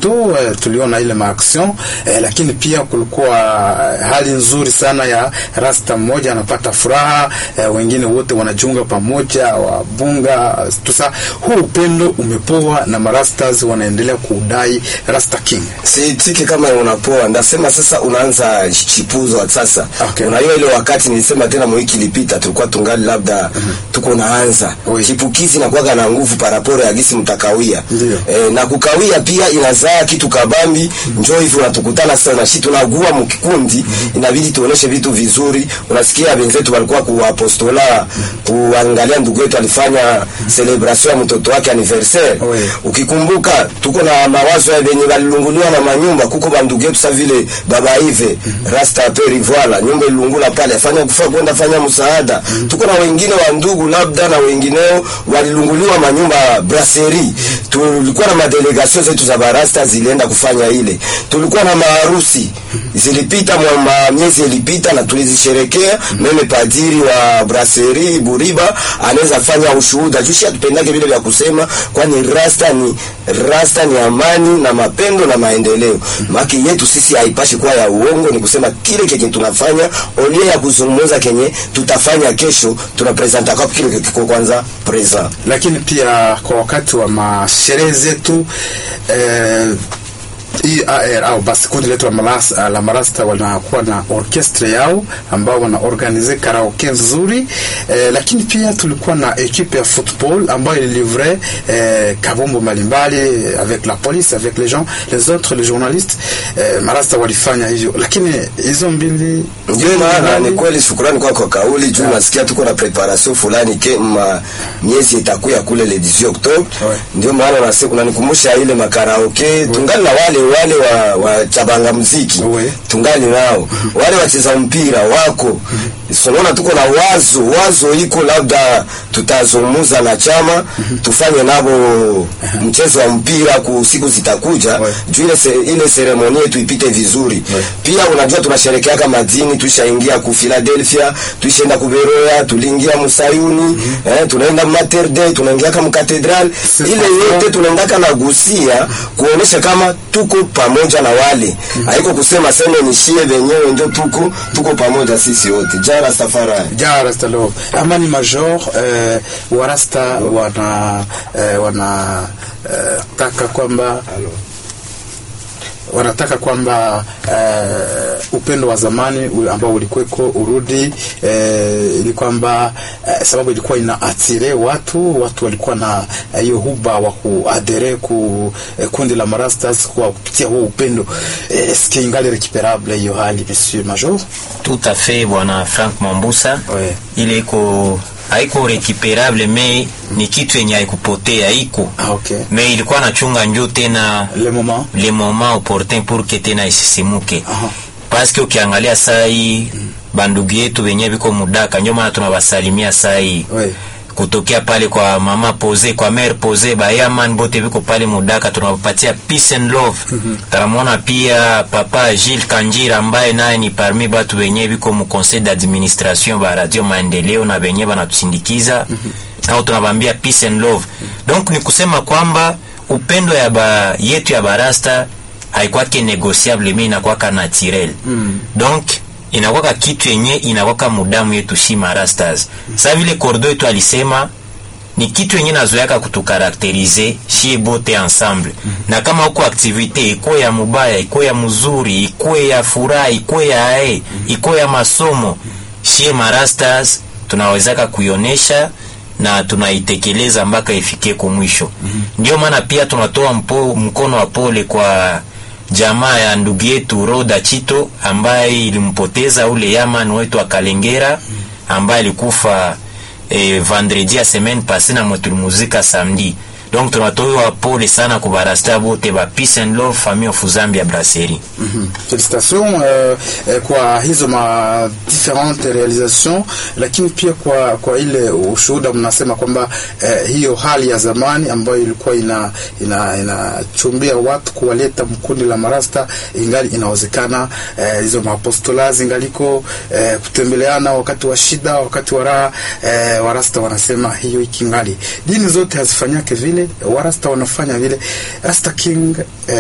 Chito tuliona ile maaction lakini pia kulikuwa hali nzuri sana ya rasta mmoja anapata furaha, wengine wote wanajiunga pamoja, wabunga tusa. Huu upendo umepoa na marastas wanaendelea kudai Rasta King. Si tiki kama unapoa, ndasema sasa unaanza chipuzo sasa. Okay. Unajua ile wakati nilisema tena mwiki ilipita tulikuwa tungali labda tuko naanza. Chipukizi na kuaga na nguvu paraporo ya gisi mtakawia. Na kukawia pia inazaa kitu kabambi. Njoo hivi unatukutana sasa na shitu tunagua mkikundi, inabidi tuoneshe vitu vizuri. Unasikia wenzetu walikuwa kuapostola kuangalia ndugu yetu alifanya celebration ya mtoto wake anniversaire. Ukikumbuka tuko na mawazo ya wenye walilunguliwa na manyumba, kuko bandugu yetu sasa vile baba Ive Rasta Peri voila nyumba ilungula pale afanya kufa kwenda fanya msaada. Tuko na wengine wa ndugu labda na wengineo walilunguliwa manyumba brasserie. Tulikuwa na madelegation zetu za barasta zilienda kufanya ile. Tulikuwa na maharusi zilipita miezi ilipita na tulizisherekea. Meme padiri wa brasserie Buriba anaweza fanya ushuhuda. Jushi atupendake vile vya kusema, kwani rasta ni amani na mapendo na maendeleo. Maki yetu sisi haipashi kwa ya uongo, ni kusema kile kenye tunafanya olie ya kuzungumza kenye tutafanya kesho tunapresenta kwa kile kiko kwanza present. Lakini pia kwa wakati wa masherehe zetu IAR au basi kundi letu la marasta wanakuwa na orchestra yao ambao wanaorganize karaoke nzuri, lakini pia tulikuwa na equipe ya football ambayo ilivre kabumbu mbalimbali avec la police, avec les gens, les autres, les journalistes. Marasta walifanya hivyo, lakini hizo mbili ndio maana ni kweli. Shukrani kwa kauli juu nasikia tuko na preparation fulani miezi itakuya kule le 18 Octobre. Ndio maana nasema unanikumbusha ile makaraoke tungali na wale wa chabanga muziki tungali nao, wale wacheza mpira wako. Sonona tuko na wazo iko labda tutazungumza na chama tufanye nabo mchezo wa mpira kwa siku zitakuja juu ile ceremony yetu ipite vizuri. Pia unajua tunasherehekea kama madini, tushaingia ku Philadelphia, tushaenda ku Beroya, tuliingia Musayuni, tunaenda Mater Dei, tunaingia kama Cathedral. Ile yote tunaenda kana gusia kuonesha kama tuko pamoja na wale. Haiko kusema sema ni shie wenyewe ndio tuko pamoja sisi wote. Jara Safari. Jara Stalo. Amani Major warasta taka kwamba wanataka kwamba upendo wa zamani ambao ulikuweko urudi, ili kwamba sababu ilikuwa inaatire watu walikuwa na hiyo huba wa kuadere ku kundi la marastas kwa kupitia huo upendo. Est-ce qu'il est récupérable hiyo hali, Monsieur Major? Tout à fait, bwana Frank Mambusa. Ile iko haiko récupérable, mais ni kitu yenye haikupotea iko. Okay. Mais ilikuwa nachunga njoo tena le moment opportun pour que tena isisimuke. Parce que ukiangalia saa hii bandugu yetu wenyewe biko mudaka, ndio maana tunawasalimia saa hii. Kutokea pale kwa mama Pose, kwa mère Pose, bayaman bote biko pale mudaka, tunawapatia peace and love. Taramona pia papa Gilles Kanjira ambaye naye ni parmi batu wenyewe biko mu conseil d'administration ba Radio Maendeleo na wenyewe banatusindikiza. Au tunabambia peace and love. Donc ni kusema kwamba upendo yetu ya barasta haikuwa négociable, mais inakuwa naturel. Donc inakuwa kitu yenye inakuwa mudamu yetu si marastas. Sasa vile Kordo yetu alisema ni kitu yenye nazoeaka kutukarakterize si bote ensemble. Na kama uko activite iko ya mubaya, iko ya mzuri, iko ya furaha, iko ya iko ya masomo, si marastas tunawezaka kuionesha na tunaitekeleza mpaka ifike kwa mwisho. Ndio maana pia tunatoa mkono wa pole kwa jamaa ya ndugu yetu Roda Chito ambaye ilimpoteza ule yaman wetu wa Kalengera ambaye alikufa vendredi ya semaine passée na muzika samedi. Donc tunatoa pole sana kwa barasta bote ba peace and love famille of Zambia brasserie. Félicitations kwa hizo ma différentes réalisations, lakini pia kwa ile ushuhuda mnasema kwamba hiyo hali ya zamani ambayo ilikuwa inachumbia watu kuwaleta mkundi la marasta ingali inawezekana. Hizo maapostola zingaliko kutembeleana wakati wa shida, wakati wa raha. Warasta wanasema hiyo ikingali. Dini zote hazifanyake vile, warasta wanafanya vile. Rasta King